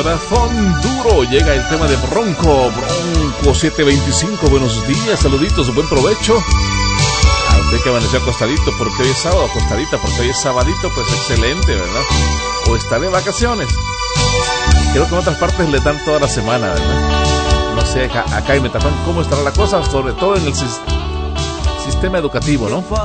corazón duro. Llega el tema de Bronco 725. Buenos días, saluditos, buen provecho. A usted que amaneció acostadito porque hoy es sábado, acostadita porque hoy es sabadito, pues excelente, ¿verdad? O está de vacaciones. Creo que en otras partes le dan toda la semana, ¿verdad? No sé, acá en Metapán cómo estará la cosa, sobre todo en el sistema educativo, ¿no?